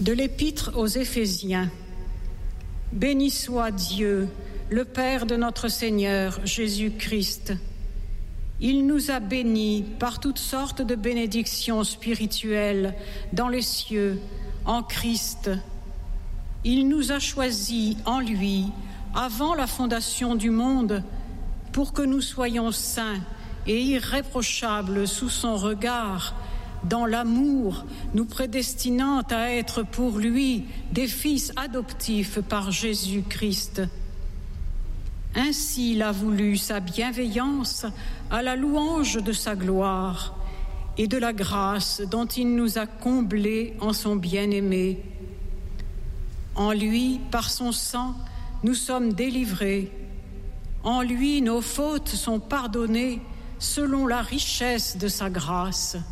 De l'Épître aux Éphésiens. Béni soit Dieu, le Père de notre Seigneur Jésus-Christ. Il nous a bénis par toutes sortes de bénédictions spirituelles dans les cieux, en Christ. Il nous a choisis en lui, avant la fondation du monde, pour que nous soyons saints et irréprochables sous son regard, dans l'amour, nous prédestinant à être pour lui des fils adoptifs par Jésus-Christ. Ainsi il a voulu sa bienveillance à la louange de sa gloire et de la grâce dont il nous a comblés en son bien-aimé. En lui, par son sang, nous sommes délivrés. En lui, nos fautes sont pardonnées selon la richesse de sa grâce.